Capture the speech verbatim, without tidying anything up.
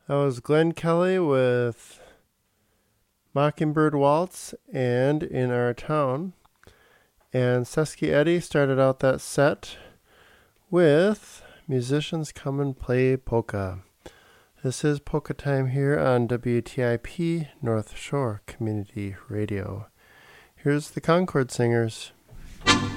That was Glenn Kelly with Mockingbird Waltz and In Our Town. And Sesky Eddy started out that set with Musicians Come and Play Polka. This is Polka Time here on W T I P North Shore Community Radio. Here's the Concord Singers.